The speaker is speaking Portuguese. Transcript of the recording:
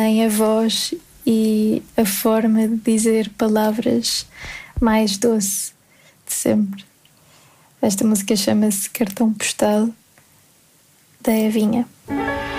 tem a voz e a forma de dizer palavras mais doce de sempre. Esta música chama-se Cartão Postal, da Evinha.